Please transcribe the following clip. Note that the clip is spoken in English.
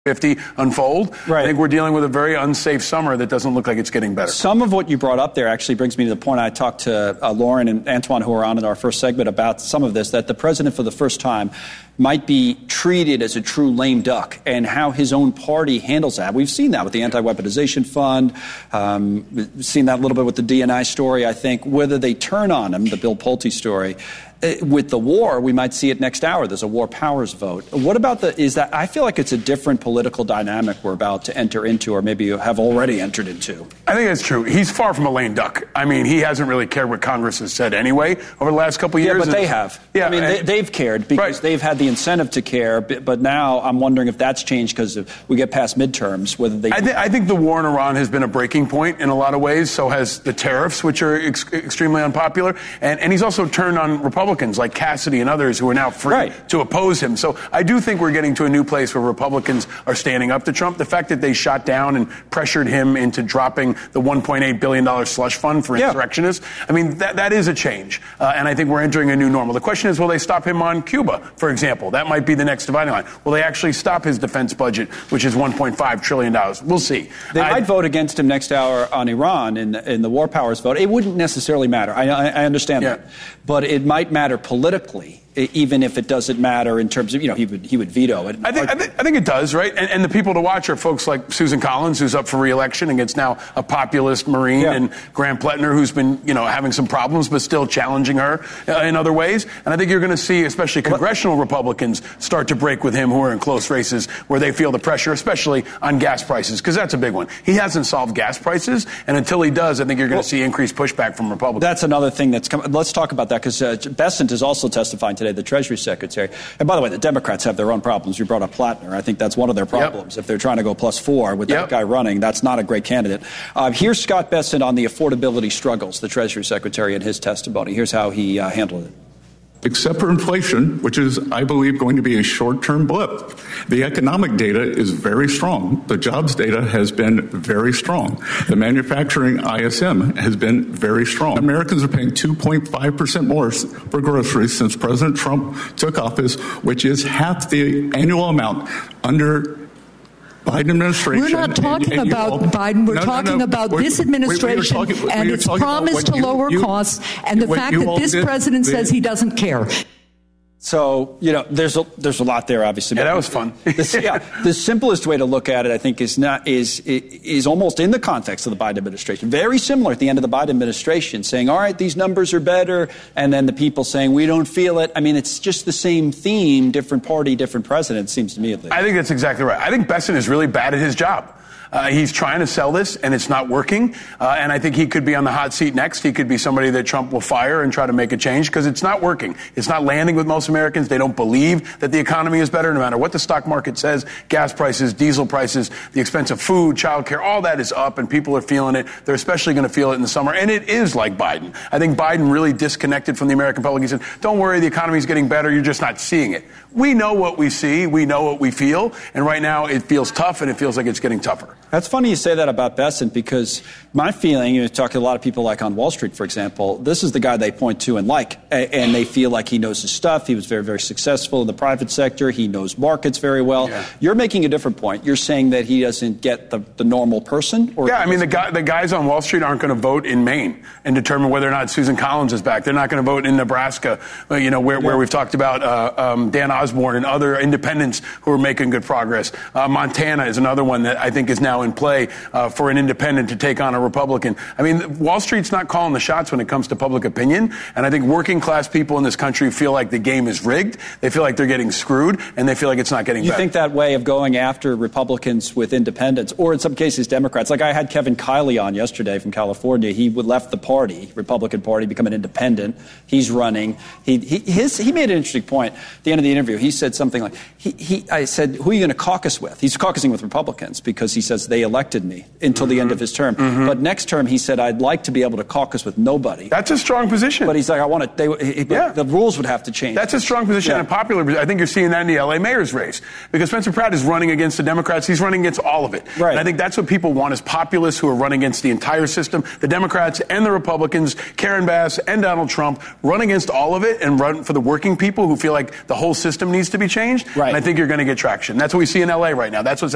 50 unfold. Right. I think we're dealing with a very unsafe summer that doesn't look like it's getting better. Some of what you brought up there actually brings me to the point I talked to Lauren and Antoine, who were on in our first segment, about some of this, that the president for the first time might be treated as a true lame duck, and how his own party handles that. We've seen that with the anti-weaponization fund. We've seen that a little bit with the DNI story, I think. Whether they turn on him, the Bill Pulte story, with the war, we might see it next hour. There's a war powers vote. What about I feel like it's a different political dynamic we're about to enter into, or maybe you have already entered into. I think that's true. He's far from a lame duck. I mean, he hasn't really cared what Congress has said anyway over the last couple of years. Yeah, but they have. Yeah, I mean, they've cared because they've had the incentive to care. But now I'm wondering if that's changed because we get past midterms, whether they... I think the war in Iran has been a breaking point in a lot of ways. So has the tariffs, which are extremely unpopular. And he's also turned on Republicans like Cassidy and others who are now free to oppose him. So I do think we're getting to a new place where Republicans are standing up to Trump. The fact that they shot down and pressured him into dropping the $1.8 billion slush fund for insurrectionists, I mean, that is a change. And I think we're entering a new normal. The question is, will they stop him on Cuba, for example? That might be the next dividing line. Will they actually stop his defense budget, which is $1.5 trillion? We'll see. They might vote against him next hour on Iran in the war powers vote. It wouldn't necessarily matter. I understand that. But it might matter politically, even if it doesn't matter in terms of, he would veto it. I think it does, right? And the people to watch are folks like Susan Collins, who's up for re-election against now a populist Marine, and Graham Pletner, who's been, having some problems but still challenging her in other ways. And I think you're going to see, especially congressional Republicans, start to break with him who are in close races where they feel the pressure, especially on gas prices, because that's a big one. He hasn't solved gas prices, and until he does, I think you're going to see increased pushback from Republicans. That's another thing that's coming. Let's talk about that, because Bessent is also testifying today, the Treasury Secretary. And by the way, the Democrats have their own problems. You brought up Pletner. I think that's one of their problems. If they're trying to go +4 with that guy running, that's not a great candidate. Here's Scott Bessent on the affordability struggles, the Treasury Secretary, in his testimony. Here's how he handled it. Except for inflation, which is, I believe, going to be a short-term blip. The economic data is very strong. The jobs data has been very strong. The manufacturing ISM has been very strong. Americans are paying 2.5% more for groceries since President Trump took office, which is half the annual amount under Biden administration. We're not talking about Biden. We're talking about this administration and its promise to lower costs, and the fact that this president says he doesn't care. So, there's a lot there, obviously. Yeah, that was fun. The simplest way to look at it, I think, is almost in the context of the Biden administration. Very similar at the end of the Biden administration, saying, all right, these numbers are better, and then the people saying, we don't feel it. I mean, it's just the same theme, different party, different president, seems to me at least. I think that's exactly right. I think Bessent is really bad at his job. He's trying to sell this, and it's not working. And I think he could be on the hot seat next. He could be somebody that Trump will fire and try to make a change, because it's not working. It's not landing with most Americans. They don't believe that the economy is better, no matter what the stock market says. Gas prices, diesel prices, the expense of food, childcare, all that is up, and people are feeling it. They're especially going to feel it in the summer. And it is like Biden. I think Biden really disconnected from the American public. He said, don't worry, the economy is getting better. You're just not seeing it. We know what we see. We know what we feel. And right now it feels tough, and it feels like it's getting tougher. That's funny you say that about Bessent, because my feeling, you talk to a lot of people like on Wall Street, for example, this is the guy they point to and and they feel like he knows his stuff. He was very, very successful in the private sector. He knows markets very well. Yeah. You're making a different point. You're saying that he doesn't get the normal person? Or I mean, the guys on Wall Street aren't going to vote in Maine and determine whether or not Susan Collins is back. They're not going to vote in Nebraska, where we've talked about Dan Osborne and other independents who are making good progress. Montana is another one that I think is now in play for an independent to take on a Republican. I mean, Wall Street's not calling the shots when it comes to public opinion, and I think working class people in this country feel like the game is rigged. They feel like they're getting screwed, and they feel like it's not getting better. You think that way of going after Republicans with independents, or in some cases Democrats? Like I had Kevin Kiley on yesterday from California. He left the party, Republican Party, become an independent. He's running. He made an interesting point at the end of the interview. He said something like, I said, who are you going to caucus with? He's caucusing with Republicans because he says they elected me until the end of his term. But next term, he said, I'd like to be able to caucus with nobody. That's a strong position. But he's like, the rules would have to change. That's a strong position and popular. I think you're seeing that in the L.A. mayor's race, because Spencer Pratt is running against the Democrats. He's running against all of it. Right. And I think that's what people want, is populists who are running against the entire system. The Democrats and the Republicans, Karen Bass and Donald Trump, run against all of it and run for the working people who feel like the whole system needs to be changed. Right. And I think you're going to get traction. That's what we see in L.A. right now. That's what's